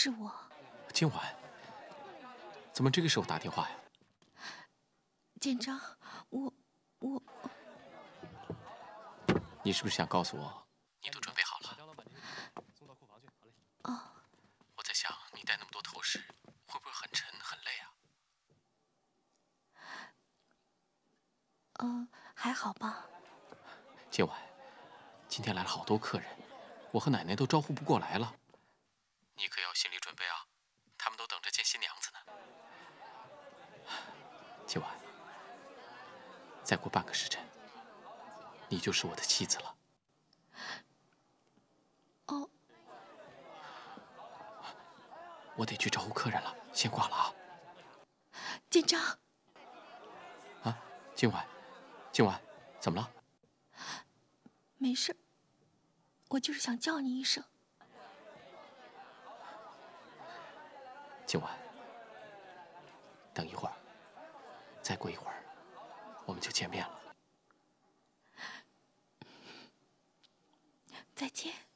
是我。 今晚怎么这个时候打电话呀？ 建章，我， 你是不是想告诉我，你都准备好了？ 哦， 我在想，你戴那么多头饰，会不会很沉很累啊？ 还好吧。 今晚，今天来了好多客人，我和奶奶都招呼不过来了。你可要心理准备啊，他们都等着见新娘子呢。今晚，再过半个时辰，你就是我的妻子了。 哦， 我得去招呼客人了，先挂了啊。 建章。 啊，今晚，怎么了？ 没事，我就是想叫你一声。 今晚，等一会儿，再过一会儿，我们就见面了。 再见。